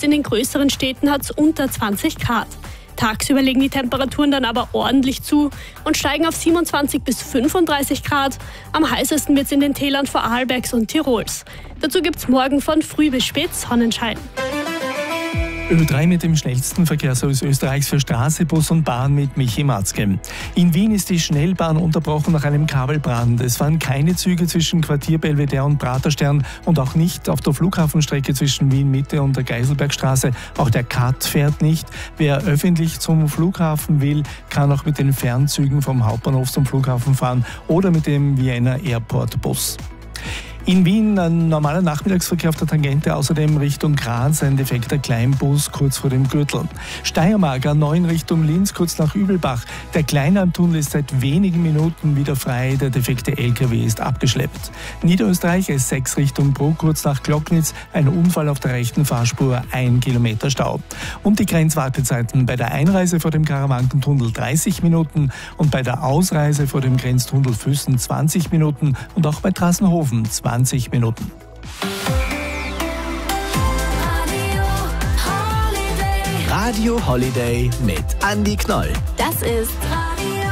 Selbst in den größeren Städten hat es unter 20 Grad. Tagsüber legen die Temperaturen dann aber ordentlich zu und steigen auf 27 bis 35 Grad. Am heißesten wird es in den Tälern Vorarlbergs und Tirols. Dazu gibt es morgen von früh bis spät Sonnenschein. Ö3 mit dem schnellsten Verkehrshaus Österreichs für Straße, Bus und Bahn mit Michi Matzke. In Wien ist die Schnellbahn unterbrochen nach einem Kabelbrand. Es fahren keine Züge zwischen Quartier Belvedere und Praterstern und auch nicht auf der Flughafenstrecke zwischen Wien Mitte und der Geiselbergstraße. Auch der CAT fährt nicht. Wer öffentlich zum Flughafen will, kann auch mit den Fernzügen vom Hauptbahnhof zum Flughafen fahren oder mit dem Vienna Airport Bus. In Wien ein normaler Nachmittagsverkehr auf der Tangente, außerdem Richtung Graz ein defekter Kleinbus kurz vor dem Gürtel. Steiermark A9 Richtung Linz kurz nach Übelbach. Der Kleinalmtunnel ist seit wenigen Minuten wieder frei, der defekte LKW ist abgeschleppt. Niederösterreich S6 Richtung Bruck kurz nach Glocknitz, ein Unfall auf der rechten Fahrspur, 1 Kilometer Stau. Und die Grenzwartezeiten bei der Einreise vor dem Karawankentunnel 30 Minuten und bei der Ausreise vor dem Grenztunnel Füssen 20 Minuten und auch bei Trassenhofen 20 Minuten. Radio Holiday mit Andi Knoll. Das ist Radio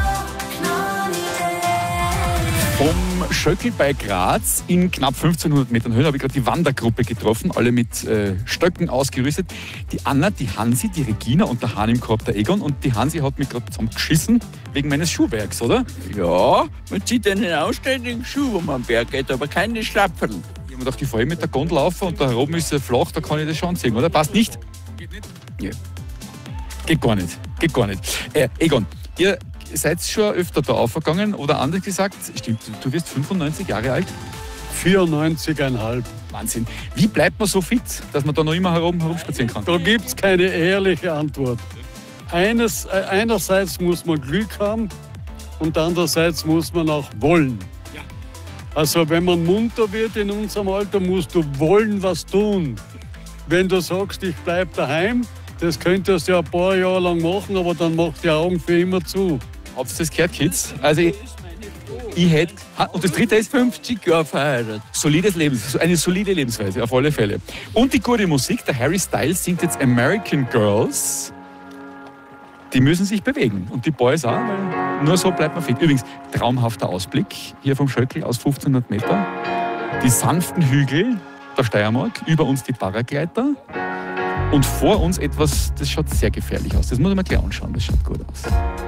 Holiday. Vom Schöckl bei Graz in knapp 1500 Metern Höhe habe ich gerade die Wandergruppe getroffen, alle mit Stöcken ausgerüstet. Die Anna, die Hansi, die Regina und der Hahn im Korb, der Egon. Und die Hansi hat mich gerade zusammengeschissen wegen meines Schuhwerks, oder? Ja, man zieht einen ausständigen Schuh, wo man am Berg geht, aber keine Schlapferl. Ich habe mir gedacht, ich fahre mit der Gondel auf und da oben ist flach, da kann ich das schon anziehen, oder? Passt nicht? Geht nicht? Ja. Geht gar nicht. Geht gar nicht. Egon, ihr seid schon öfter da aufgegangen oder anders gesagt, stimmt, du wirst 95 Jahre alt? 94,5. Wahnsinn. Wie bleibt man so fit, dass man da noch immer herumspazieren kann? Da gibt es keine ehrliche Antwort. Einerseits muss man Glück haben und andererseits muss man auch wollen. Ja. Also wenn man munter wird in unserem Alter, musst du wollen was tun. Wenn du sagst, ich bleib daheim, das könntest du ja ein paar Jahre lang machen, aber dann macht die Augen für immer zu. Habt ihr das gehört, Kids? Also ich hätte... Und das dritte ist 50 Jahre verheiratet. eine solide Lebensweise, auf alle Fälle. Und die gute Musik, der Harry Styles singt jetzt American Girls. Die müssen sich bewegen. Und die Boys auch, weil nur so bleibt man fit. Übrigens, traumhafter Ausblick hier vom Schöckl aus 1500 Meter. Die sanften Hügel der Steiermark, über uns die Paragleiter. Und vor uns etwas, das schaut sehr gefährlich aus. Das muss man mal gleich anschauen, das schaut gut aus.